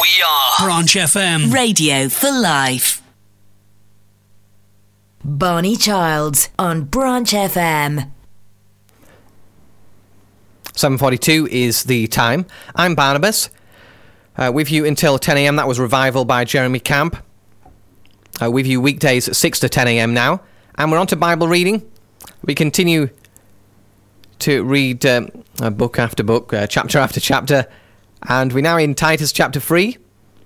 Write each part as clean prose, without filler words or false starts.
We are Branch FM. Radio for life. Barney Childs on Branch FM. 7:42 is the time. I'm Barnabas. With you until 10 a.m. That was Revival by Jeremy Camp. With you weekdays 6 to 10 a.m. now. And we're on to Bible reading. We continue to read book after book, chapter after chapter. And we're now in Titus chapter 3.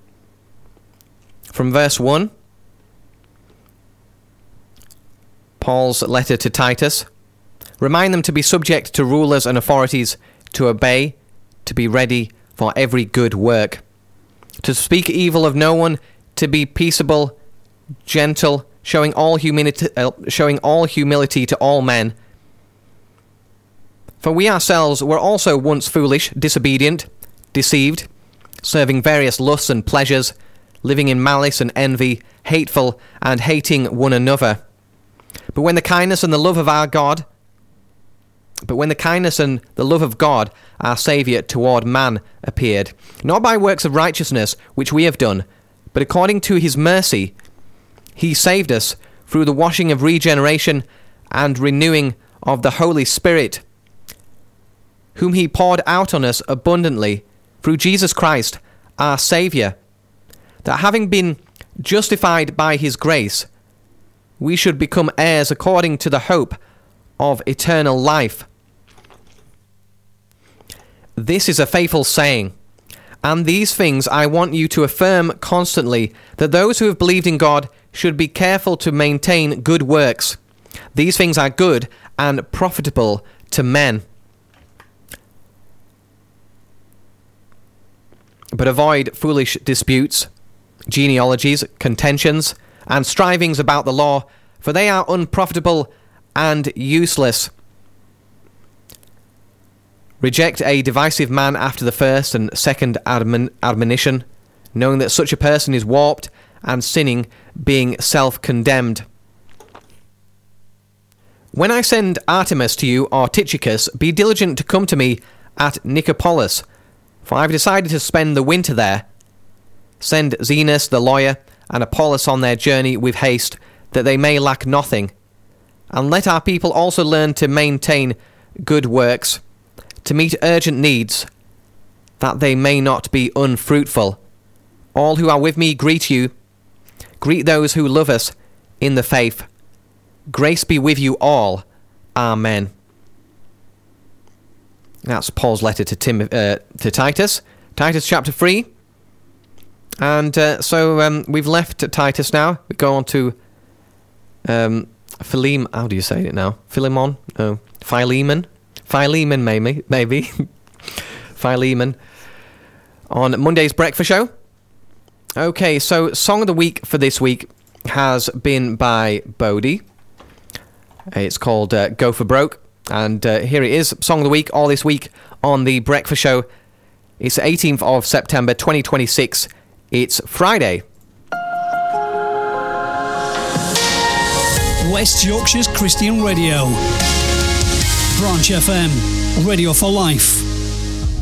From verse 1. Paul's letter to Titus. Remind them to be subject to rulers and authorities, to obey, to be ready for every good work, to speak evil of no one, to be peaceable, gentle, showing all humility to all men. For we ourselves were also once foolish, disobedient, deceived, serving various lusts and pleasures, living in malice and envy, hateful and hating one another. But when the kindness and the love of God, our Saviour toward man, appeared, not by works of righteousness which we have done, but according to his mercy, he saved us through the washing of regeneration and renewing of the Holy Spirit, whom he poured out on us abundantly through Jesus Christ, our Saviour, that having been justified by his grace, we should become heirs according to the hope of eternal life. This is a faithful saying, and these things I want you to affirm constantly, that those who have believed in God should be careful to maintain good works. These things are good and profitable to men. But avoid foolish disputes, genealogies, contentions, and strivings about the law, for they are unprofitable and useless. Reject a divisive man after the first and second admonition, knowing that such a person is warped and sinning, being self-condemned. When I send Artemas to you, or Tychicus, be diligent to come to me at Nicopolis, for I have decided to spend the winter there. Send Zenas the lawyer and Apollos on their journey with haste, that they may lack nothing. And let our people also learn to maintain good works, to meet urgent needs, that they may not be unfruitful. All who are with me greet you. Greet those who love us in the faith. Grace be with you all. Amen. That's Paul's letter to Titus. Titus chapter 3. And so we've left Titus now. We go on to Philemon. How do you say it now? Philemon? No. Philemon? Philemon, maybe. Philemon. On Monday's breakfast show. Okay, so Song of the Week for this week has been by Bodie. It's called Go for Broke. And here it is, Song of the Week, all this week on the breakfast show. It's the 18th of September 2026. It's Friday. West Yorkshire's Christian Radio. Branch FM. Radio for life.